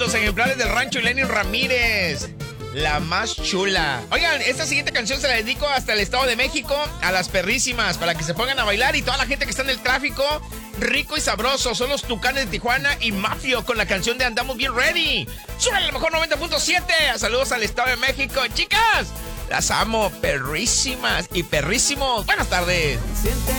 los ejemplares del rancho y Lenny Ramírez. La más chula. Oigan, esta siguiente canción se la dedico hasta el Estado de México a las perrísimas, para que se pongan a bailar, y toda la gente que está en el tráfico. Rico y sabroso, son los Tucanes de Tijuana y Mafio con la canción de Andamos Bien Ready. Súbale a lo mejor 90.7. Saludos al Estado de México. Chicas, las amo, perrísimas y perrísimos. Buenas tardes.